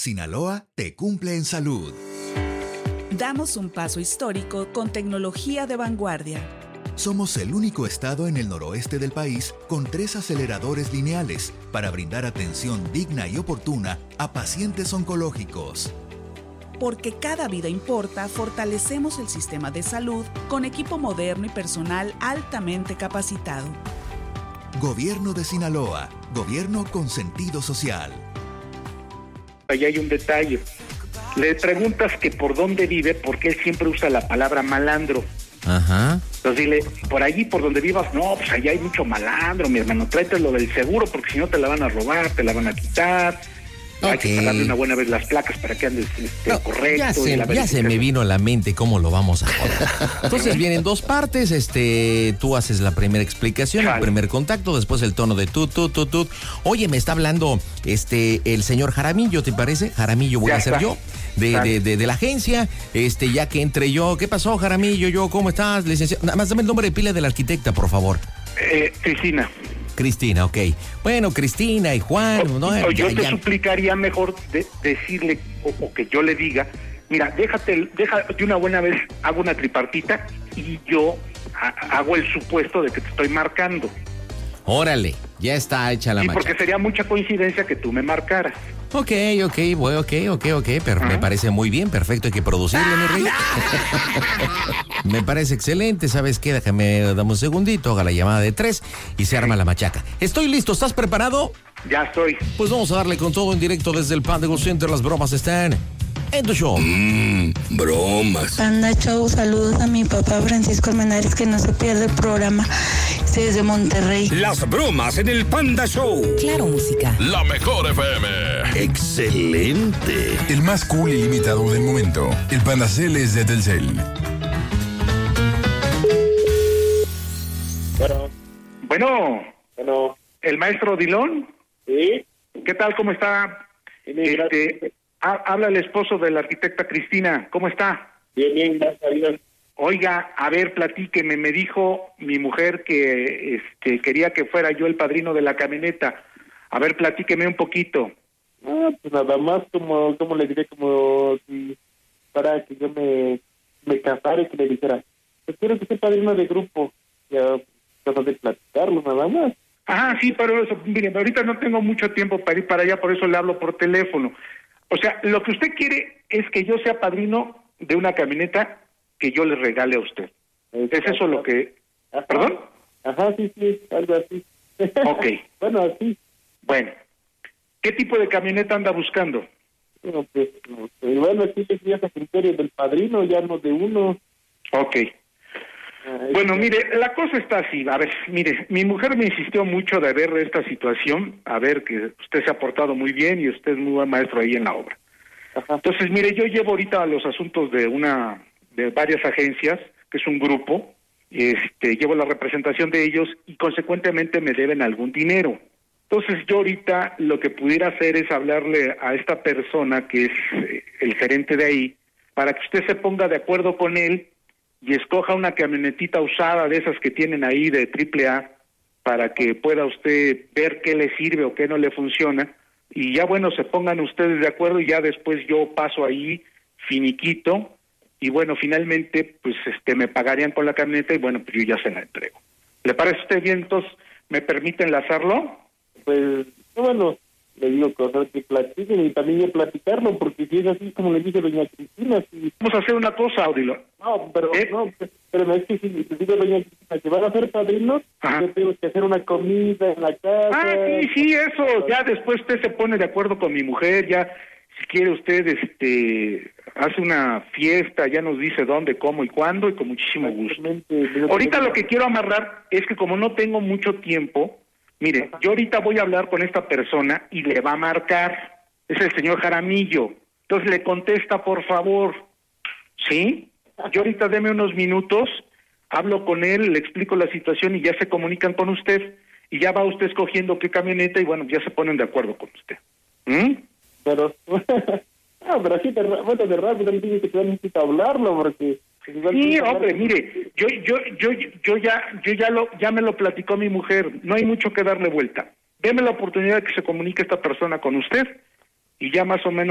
Sinaloa te cumple en salud. Damos un paso histórico con tecnología de vanguardia. Somos el único estado en el noroeste del país con 3 aceleradores lineales para brindar atención digna y oportuna a pacientes oncológicos. Porque cada vida importa, fortalecemos el sistema de salud con equipo moderno y personal altamente capacitado. Gobierno de Sinaloa, gobierno con sentido social. Ahí hay un detalle. Le preguntas que por dónde vive, porque él siempre usa la palabra malandro. Ajá. Entonces dile, por allí, por donde vivas, no, pues allá hay mucho malandro, mi hermano, tráete lo del seguro, porque si no te la van a robar, te la van a quitar. Hay que pagarle una buena vez las placas para que andes correcto. Ya se me vino a la mente cómo lo vamos a joder. Entonces vienen 2 partes, tú haces la primera explicación, el primer contacto, después el tono de tut. Oye, me está hablando el señor Jaramillo, ¿te parece? Jaramillo voy a ser yo, de la agencia, ya que entre yo. ¿Qué pasó, Jaramillo? ¿Cómo estás, licenciado? Nada más dame el nombre de pila de la arquitecta, por favor. Cristina, ok. Bueno, Cristina y Juan, ¿no? Yo te suplicaría mejor decirle, o que yo le diga, mira, deja de una buena vez, hago una tripartita y yo hago el supuesto de que te estoy marcando. Órale, ya está hecha la machaca. Porque sería mucha coincidencia que tú me marcaras. Ok, pero me parece muy bien, perfecto, hay que producirle, mi rey. Me parece excelente, ¿sabes qué? Dame un segundito, haga la llamada de 3 y se arma la machaca. Estoy listo, ¿estás preparado? Ya estoy. Pues vamos a darle con todo en directo desde el Panda Go Center, las bromas están en tu show. Bromas. Panda Show, saludos a mi papá Francisco Almenares, que no se pierde el programa desde Monterrey. Las bromas en el Panda Show. Claro, música. La mejor FM. Excelente. El más cool y limitado del momento. El Panda Cel es de Telcel. Bueno. ¿El maestro Odilon? Sí. ¿Qué tal? ¿Cómo está? Habla el esposo de la arquitecta Cristina. ¿Cómo está? Bien, gracias a Dios. Oiga, a ver, platíqueme. Me dijo mi mujer que quería que fuera yo el padrino de la camioneta. A ver, platíqueme un poquito. Pues nada más como le diré, como si para que yo me casara y que le dijera, pues quiero que sea padrino de grupo. Ya, tratar de platicarlo, nada más. Ajá, sí, pero eso, miren, ahorita no tengo mucho tiempo para ir para allá, por eso le hablo por teléfono. O sea, lo que usted quiere es que yo sea padrino de una camioneta que yo le regale a usted. ¿Es eso lo que...? Ajá. ¿Perdón? Ajá, sí, algo así. Ok. Bueno, así. Bueno, ¿qué tipo de camioneta anda buscando? Bueno, pues, aquí ya es a criterio del padrino, ya no de uno. Ok. Bueno, mire, la cosa está así. A ver, mire, mi mujer me insistió mucho de ver esta situación, a ver que usted se ha portado muy bien y usted es muy buen maestro ahí en la obra. Ajá. Entonces, mire, yo llevo ahorita los asuntos de varias agencias, que es un grupo, llevo la representación de ellos y consecuentemente me deben algún dinero. Entonces, yo ahorita lo que pudiera hacer es hablarle a esta persona que es el gerente de ahí, para que usted se ponga de acuerdo con él y escoja una camionetita usada de esas que tienen ahí de AAA para que pueda usted ver qué le sirve o qué no le funciona y ya bueno, se pongan ustedes de acuerdo y ya después yo paso ahí, finiquito y bueno, finalmente pues me pagarían con la camioneta y bueno, pues yo ya se la entrego. ¿Le parece a usted bien? Entonces, ¿me permite enlazarlo? Pues, bueno, le digo cosas que platiquen y también yo platicarlo, porque si es así como le dije a doña Cristina, si... Vamos a hacer una cosa, Odilo. No, pero es que si le digo a doña Cristina que van a ser padrinos, yo tengo que hacer una comida en la casa. Sí, eso, ya después usted se pone de acuerdo con mi mujer, ya si quiere usted, hace una fiesta, ya nos dice dónde, cómo y cuándo y con muchísimo gusto. Ahorita lo que quiero amarrar es que como no tengo mucho tiempo, mire, yo ahorita voy a hablar con esta persona y le va a marcar. Es el señor Jaramillo. Entonces le contesta, por favor. ¿Sí? Yo ahorita deme unos minutos, hablo con él, le explico la situación y ya se comunican con usted. Y ya va usted escogiendo qué camioneta y bueno, ya se ponen de acuerdo con usted. Pero así de rápido también tiene que necesita hablarlo porque... Sí, hombre, mire, yo ya me lo platicó mi mujer, no hay mucho que darle vuelta. Deme la oportunidad de que se comunique esta persona con usted y ya más o menos